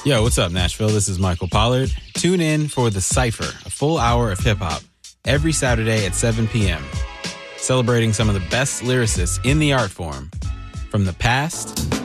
Yo, what's up, Nashville? This is Michael Pollard. Tune in for The Cypher, a full hour of hip-hop, every Saturday at 7 p.m., celebrating some of the best lyricists in the art form, from the past